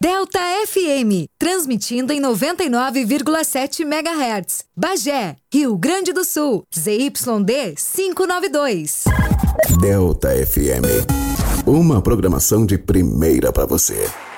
Delta FM, transmitindo em 99,7 MHz. Bagé, Rio Grande do Sul, ZYD 592. Delta FM, uma programação de primeira para você.